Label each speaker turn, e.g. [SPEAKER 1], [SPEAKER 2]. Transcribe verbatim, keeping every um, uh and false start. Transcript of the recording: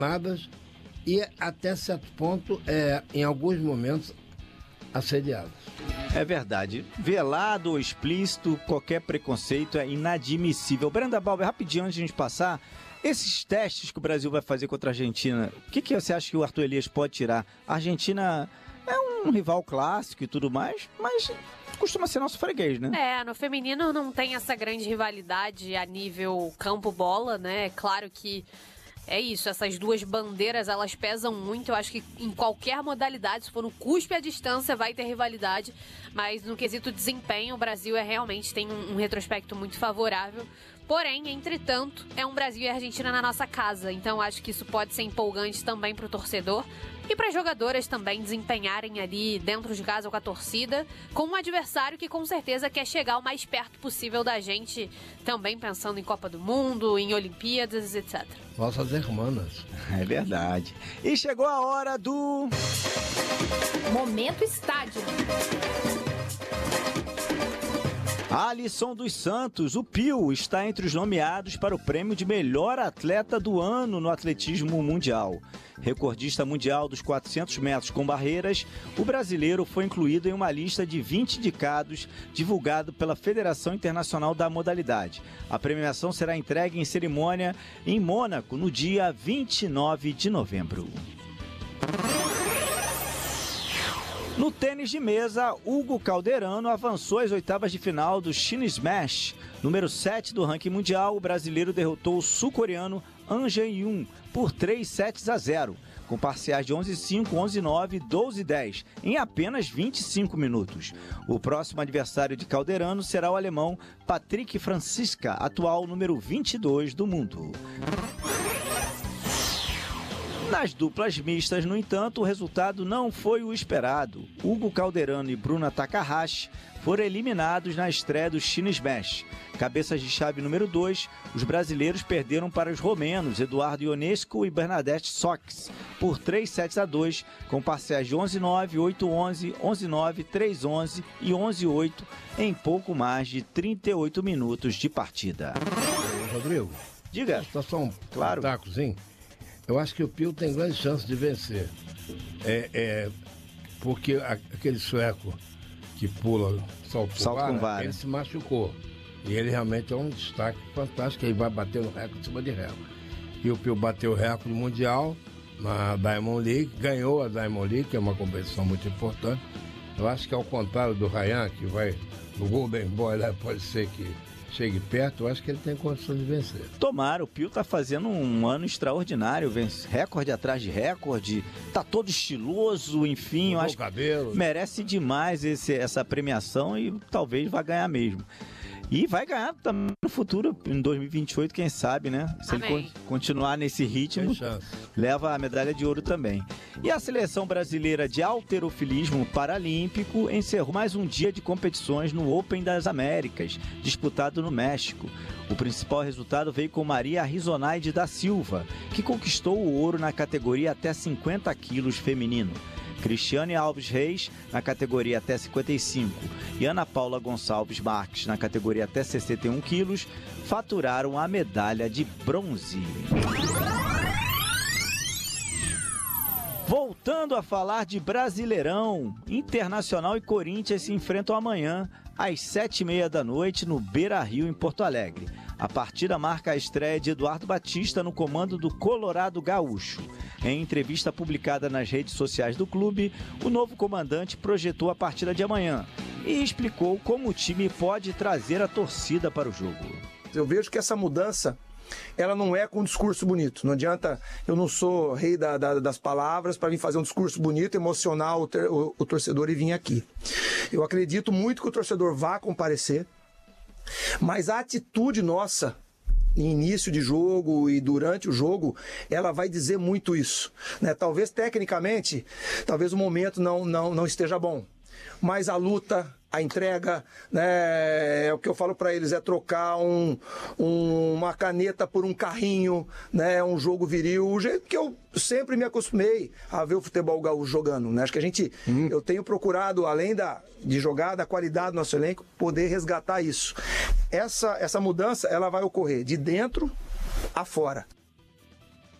[SPEAKER 1] e até certo ponto, é, em alguns momentos, assediadas.
[SPEAKER 2] É verdade. Velado ou explícito, qualquer preconceito é inadmissível. Brenda Balber, rapidinho antes de a gente passar, esses testes que o Brasil vai fazer contra a Argentina, o que, que você acha que o Arthur Elias pode tirar? A Argentina é um rival clássico e tudo mais, mas costuma ser nosso freguês, né?
[SPEAKER 3] É, no feminino não tem essa grande rivalidade a nível campo-bola, né? É claro que é isso, essas duas bandeiras, elas pesam muito. Eu acho que em qualquer modalidade, se for no cuspe à distância, vai ter rivalidade. Mas no quesito desempenho, o Brasil é realmente tem um, um retrospecto muito favorável. Porém, entretanto, é um Brasil e Argentina na nossa casa. Então acho que isso pode ser empolgante também para o torcedor e para as jogadoras também desempenharem ali dentro de casa ou com a torcida, com um adversário que com certeza quer chegar o mais perto possível da gente, também pensando em Copa do Mundo, em Olimpíadas, etcétera.
[SPEAKER 1] Nossas irmãs.
[SPEAKER 2] É verdade. E chegou a hora do...
[SPEAKER 4] Momento Estádio.
[SPEAKER 2] Alisson dos Santos, o Pio, está entre os nomeados para o prêmio de melhor atleta do ano no atletismo mundial. Recordista mundial dos quatrocentos metros com barreiras, o brasileiro foi incluído em uma lista de vinte indicados divulgado pela Federação Internacional da Modalidade. A premiação será entregue em cerimônia em Mônaco no dia vinte e nove de novembro. No tênis de mesa, Hugo Calderano avançou às oitavas de final do China Smash. Número sete do ranking mundial, o brasileiro derrotou o sul-coreano An Jae-yoon por três sets a zero, com parciais de onze a cinco, onze a nove e doze a dez, em apenas vinte e cinco minutos. O próximo adversário de Calderano será o alemão Patrick Franziska, atual número vinte e dois do mundo. Nas duplas mistas, no entanto, o resultado não foi o esperado. Hugo Calderano e Bruna Takahashi foram eliminados na estreia do China Smash. Cabeças de chave número dois, os brasileiros perderam para os romenos Eduardo Ionesco e Bernadette Sox por três sets a dois, com parciais de onze a nove, oito a onze, onze a nove, três a onze e onze a oito em pouco mais de trinta e oito minutos de partida.
[SPEAKER 1] Rodrigo,
[SPEAKER 2] diga.
[SPEAKER 1] Só só um
[SPEAKER 2] claro.
[SPEAKER 1] tacozinho. Eu acho que o Pio tem grande chance de vencer. É, é porque a, aquele sueco que pula salto,
[SPEAKER 2] salto
[SPEAKER 1] vara,
[SPEAKER 2] com vara,
[SPEAKER 1] ele se machucou. E ele realmente é um destaque fantástico. Ele vai bater no recorde em cima de recorde. E o Pio bateu o recorde mundial na Diamond League, ganhou a Diamond League, que é uma competição muito importante. Eu acho que ao contrário do Ryan, que vai no Golden Boy lá, pode ser que chegue perto, eu acho que ele tem condições de vencer.
[SPEAKER 2] Tomara, o Pio tá fazendo um ano extraordinário, vence recorde atrás de recorde, tá todo estiloso, enfim, eu acho que merece demais esse, essa premiação e talvez vá ganhar mesmo. E vai ganhar também no futuro, em dois mil e vinte e oito, quem sabe, né? Se
[SPEAKER 3] Amém.
[SPEAKER 2] ele continuar nesse ritmo, leva a medalha de ouro também. E a seleção brasileira de halterofilismo paralímpico encerrou mais um dia de competições no Open das Américas, disputado no México. O principal resultado veio com Maria Rizonaide da Silva, que conquistou o ouro na categoria até cinquenta quilos feminino. Cristiane Alves Reis, na categoria até cinquenta e cinco, e Ana Paula Gonçalves Marques, na categoria até sessenta e um quilos, faturaram a medalha de bronze. Voltando a falar de Brasileirão, Internacional e Corinthians se enfrentam amanhã, às sete e meia da noite, no Beira-Rio, em Porto Alegre. A partida marca a estreia de Eduardo Batista no comando do Colorado Gaúcho. Em entrevista publicada nas redes sociais do clube, o novo comandante projetou a partida de amanhã e explicou como o time pode trazer a torcida para o jogo.
[SPEAKER 5] Eu vejo que essa mudança, ela não é com um discurso bonito. Não adianta, eu não sou rei da, da, das palavras para vir fazer um discurso bonito, emocionar o, ter, o, o torcedor e vir aqui. Eu acredito muito que o torcedor vá comparecer, mas a atitude nossa em início de jogo e durante o jogo, ela vai dizer muito isso, né? Talvez tecnicamente, talvez o momento não, não, não esteja bom, mas a luta, a entrega, né, é o que eu falo para eles, é trocar um, um, uma caneta por um carrinho, né, um jogo viril, o jeito que eu sempre me acostumei a ver o futebol gaúcho jogando, né? Acho que a gente, hum. eu tenho procurado, além da, de jogar, da qualidade do nosso elenco, poder resgatar isso. Essa, essa mudança, ela vai ocorrer de dentro a fora.